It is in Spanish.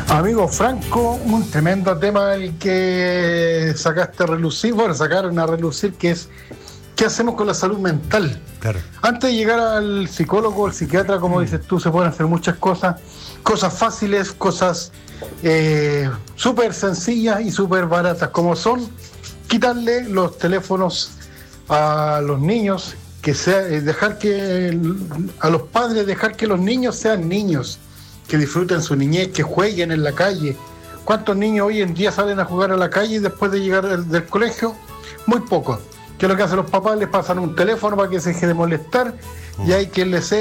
Amigo Franco, un tremendo tema el que sacaste a relucir, sacaron a relucir, que es ¿qué hacemos con la salud mental? Claro. Antes de llegar al psicólogo o al psiquiatra, como dices tú, se pueden hacer muchas cosas fáciles, cosas súper sencillas y súper baratas, como son quitarle los teléfonos a los niños, a los padres dejar que los niños sean niños, que disfruten su niñez, que jueguen en la calle. ¿Cuántos niños hoy en día salen a jugar a la calle después de llegar del colegio? Muy pocos. ¿Qué es lo que hacen los papás? Les pasan un teléfono para que se deje de molestar y hay que les